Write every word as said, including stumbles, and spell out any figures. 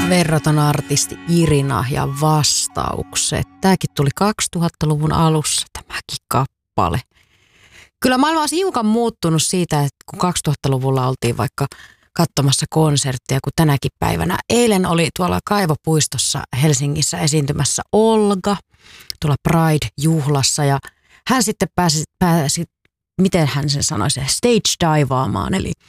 Verraton artisti Irina ja vastaukset. Tämäkin tuli kaksituhattaluvun alussa, tämäkin kappale. Kyllä maailma on hiukan muuttunut siitä, että kun kaksituhattaluvulla oltiin vaikka katsomassa konserttia, kun tänäkin päivänä. Eilen oli tuolla Kaivopuistossa Helsingissä esiintymässä Olga, tuolla Pride-juhlassa, ja hän sitten pääsi, pääsi miten hän sen sanoi, se stage divaamaan, eli